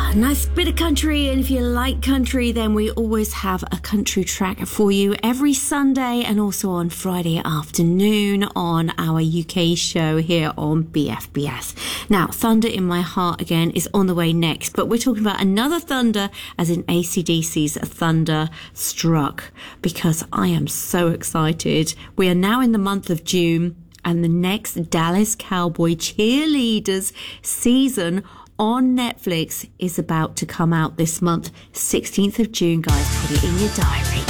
Nice bit of country, and if you like country, then we always have a country track for you every Sunday and also on Friday afternoon on our UK show here on BFBS. Now, Thunder in My Heart again is on the way next, but we're talking about another thunder, as in AC/DC's Thunderstruck, because I am so excited. We are now in the month of June, and the next Dallas Cowboy Cheerleaders season on Netflix is about to come out this month, 16th of June, guys. Put it in your diary.